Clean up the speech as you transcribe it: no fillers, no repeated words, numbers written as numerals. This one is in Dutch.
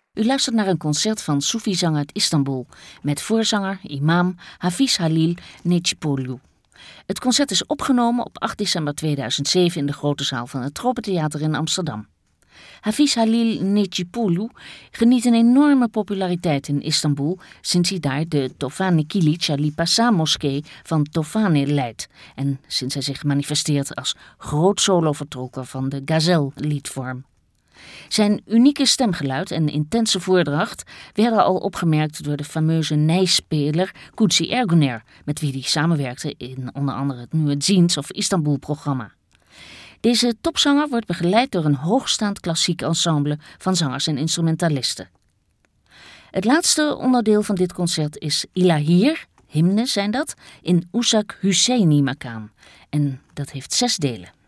U luistert naar een concert van Soefizang uit Istanbul met voorzanger, imam Hafiz Halil Necipoglu. Het concert is opgenomen op 8 december 2007 in de grote zaal van het Tropentheater in Amsterdam. Hafiz Halil Necipoglu geniet een enorme populariteit in Istanbul sinds hij daar de Tofane Kiliç Ali Pasa moskee van Tofane leidt en sinds hij zich manifesteert als groot solovertolker van de Gazel-liedvorm. Zijn unieke stemgeluid en intense voordracht werden al opgemerkt door de fameuze nijspeler Kutsi Erguner, met wie hij samenwerkte in onder andere het Muezzins of Istanbul-programma. Deze topzanger wordt begeleid door een hoogstaand klassiek ensemble van zangers en instrumentalisten. Het laatste onderdeel van dit concert is Ilahir, hymnen zijn dat, in Usak Husseini Maqam. En dat heeft 6 delen.